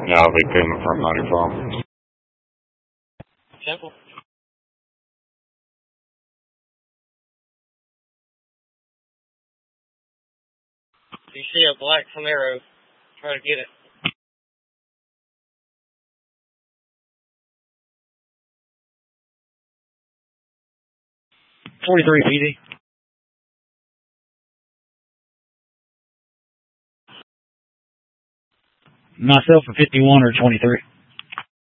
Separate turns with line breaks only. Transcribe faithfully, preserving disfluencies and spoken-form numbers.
Yeah, I'll be payment from ninety-four.
Temple. You see a black Camaro, try to get it.
forty-three P D. Myself for fifty-one or twenty-three.